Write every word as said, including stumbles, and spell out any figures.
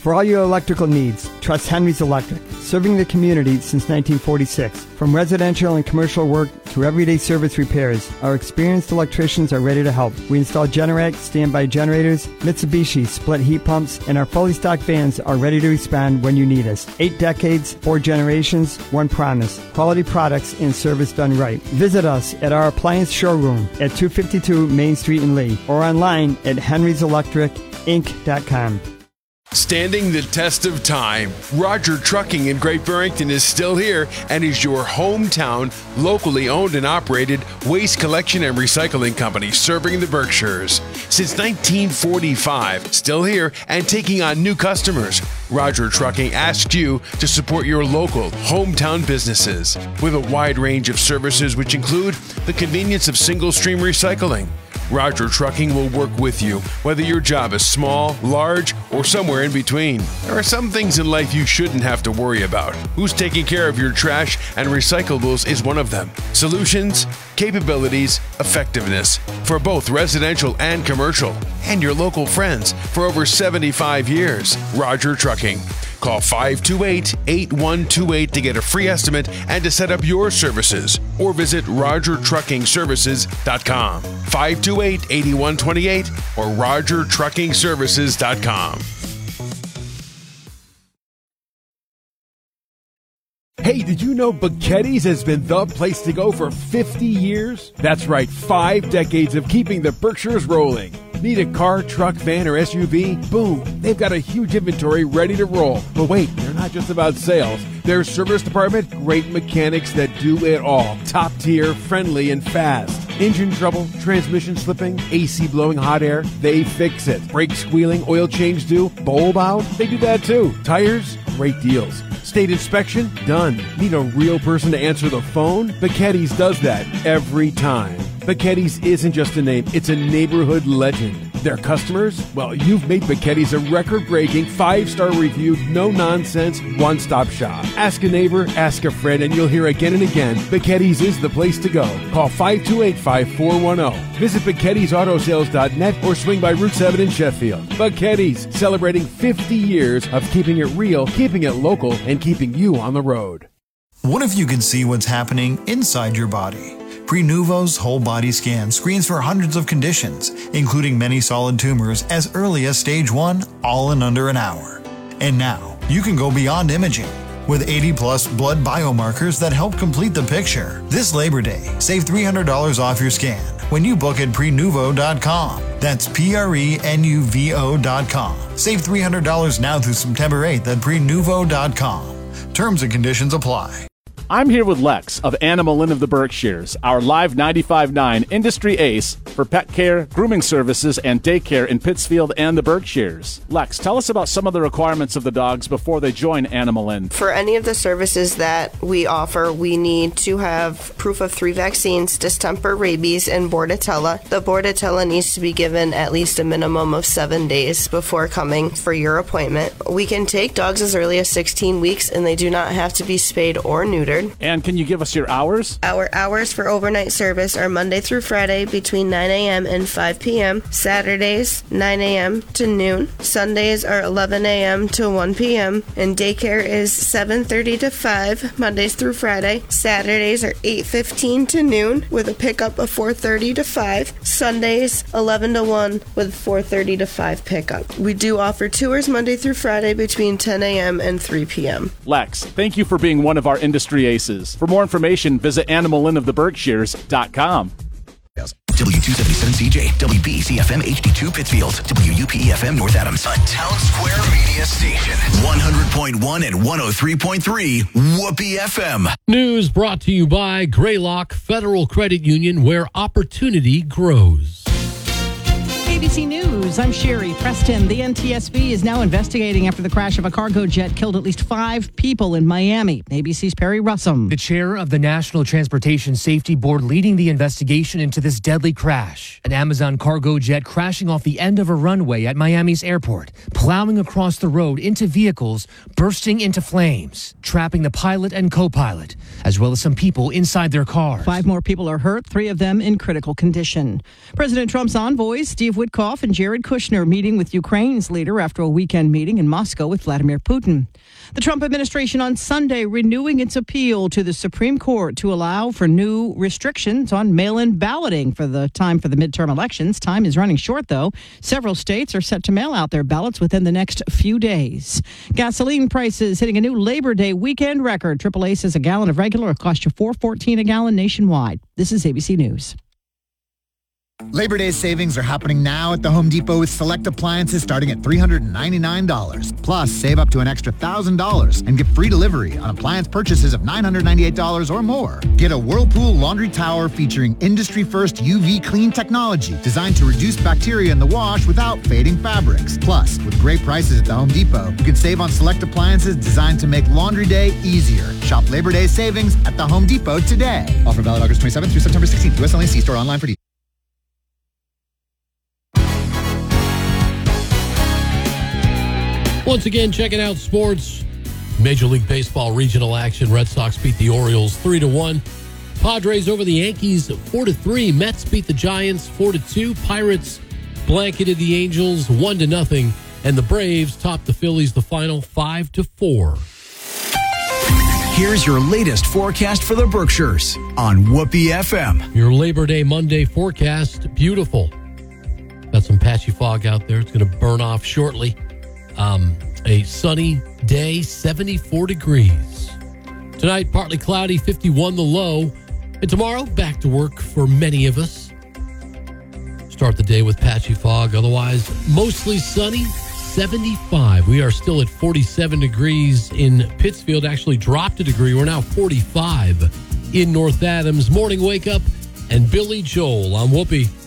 For all your electrical needs, trust Henry's Electric, serving the community since nineteen forty-six. From residential and commercial work to everyday service repairs, our experienced electricians are ready to help. We install Generac standby generators, Mitsubishi split heat pumps, and our fully stocked vans are ready to respond when you need us. Eight decades, four generations, one promise. Quality products and service done right. Visit us at our appliance showroom at two fifty-two Main Street in Lee or online at henrys electric inc dot com. Standing the test of time, Roger Trucking in Great Barrington is still here and is your hometown, locally owned and operated waste collection and recycling company serving the Berkshires. Since nineteen forty-five, still here and taking on new customers, Roger Trucking asks you to support your local, hometown businesses with a wide range of services which include the convenience of single-stream recycling. Roger Trucking will work with you, whether your job is small, large, or somewhere in between. There are some things in life you shouldn't have to worry about. Who's taking care of your trash and recyclables is one of them. Solutions, capabilities, effectiveness for both residential and commercial, and your local friends for over seventy-five years. Roger Trucking. Call five two eight, eight one two eight to get a free estimate and to set up your services, or visit roger trucking services dot com. five two eight, eight one two eight or roger trucking services dot com. Hey, did you know Buchetti's has been the place to go for fifty years? That's right, five decades of keeping the Berkshires rolling. Need a car, truck, van, or S U V? Boom! They've got a huge inventory ready to roll. But wait, they're not just about sales. Their service department, great mechanics that do it all. Top tier, friendly, and fast. Engine trouble, transmission slipping, A C blowing hot air, they fix it. Brake squealing, oil change due, bulb out, they do that too. Tires, great deals. State inspection, done. Need a real person to answer the phone? Buchetti's does that every time. Buchetti's isn't just a name, it's a neighborhood legend. Their customers? Well, you've made Buchetti's a record-breaking, five-star reviewed, no-nonsense, one-stop shop. Ask a neighbor, ask a friend, and you'll hear again and again, Buchetti's is the place to go. Call five two eight, five four one zero. Visit buchettis auto sales dot net or swing by Route seven in Sheffield. Buchetti's, celebrating fifty years of keeping it real, keeping it local, and keeping you on the road. What if you could see what's happening inside your body? Prenuvo's whole body scan screens for hundreds of conditions, including many solid tumors as early as stage one, all in under an hour. And now, you can go beyond imaging. With eighty plus blood biomarkers that help complete the picture. This Labor Day, save three hundred dollars off your scan when you book at prenuvo dot com. That's P R E N U V O dot com. Save three hundred dollars now through September eighth at prenuvo dot com. Terms and conditions apply. I'm here with Lex of Animal Inn of the Berkshires, our live ninety-five point nine industry ace for pet care, grooming services, and daycare in Pittsfield and the Berkshires. Lex, tell us about some of the requirements of the dogs before they join Animal Inn. For any of the services that we offer, we need to have proof of three vaccines, distemper, rabies, and Bordetella. The Bordetella needs to be given at least a minimum of seven days before coming for your appointment. We can take dogs as early as sixteen weeks, and they do not have to be spayed or neutered. And can you give us your hours? Our hours for overnight service are Monday through Friday between nine a.m. and five p.m., Saturdays nine a.m. to noon, Sundays are eleven a.m. to one p.m., and daycare is seven thirty to five, Mondays through Friday. Saturdays are eight fifteen to noon with a pickup of four thirty to five, Sundays eleven to one with four thirty to five pickup. We do offer tours Monday through Friday between ten a.m. and three p.m. Lex, thank you for being one of our industry aces. For more information, visit animal inn of the berkshires dot com. W two seventy-seven C J, W B E C F M H D two Pittsfield, W U P E F M North Adams. A Town Square Media Station. one hundred point one and one oh three point three Whoopee F M. News brought to you by Greylock Federal Credit Union, where opportunity grows. A B C News, I'm Sherry Preston. The N T S B is now investigating after the crash of a cargo jet killed at least five people in Miami. A B C's Perry Russum. The chair of the National Transportation Safety Board leading the investigation into this deadly crash. An Amazon cargo jet crashing off the end of a runway at Miami's airport, plowing across the road into vehicles, bursting into flames, trapping the pilot and co-pilot, as well as some people inside their cars. Five more people are hurt, three of them in critical condition. President Trump's envoy, Steve Witkoff and Jared Kushner meeting with Ukraine's leader after a weekend meeting in Moscow with Vladimir Putin. The Trump administration on Sunday renewing its appeal to the Supreme Court to allow for new restrictions on mail-in balloting for the time for the midterm elections. Time is running short, though. Several states are set to mail out their ballots within the next few days. Gasoline prices hitting a new Labor Day weekend record. triple A says a gallon of regular will cost you four dollars and fourteen cents a gallon nationwide. This is A B C News. Labor Day savings are happening now at the Home Depot with select appliances starting at three hundred ninety-nine dollars. Plus, save up to an extra one thousand dollars and get free delivery on appliance purchases of nine hundred ninety-eight dollars or more. Get a Whirlpool laundry tower featuring industry-first U V clean technology designed to reduce bacteria in the wash without fading fabrics. Plus, with great prices at the Home Depot, you can save on select appliances designed to make laundry day easier. Shop Labor Day savings at the Home Depot today. Offer valid August twenty-seventh through September sixteenth. U S only. See store online for details. Once again, checking out sports. Major League Baseball regional action. Red Sox beat the Orioles three to one. Padres over the Yankees four to three. Mets beat the Giants four to two. Pirates blanketed the Angels one to nothing. And the Braves topped the Phillies the final five to four. Here's your latest forecast for the Berkshires on Whoopee F M. Your Labor Day Monday forecast, beautiful. Got some patchy fog out there. It's going to burn off shortly. Um, a sunny day, seventy-four degrees. Tonight, partly cloudy, fifty-one the low. And tomorrow, back to work for many of us. Start the day with patchy fog. Otherwise, mostly sunny, seventy-five. We are still at forty-seven degrees in Pittsfield. Actually dropped a degree. We're now forty-five in North Adams. Morning wake up and Billy Joel on Whoopee.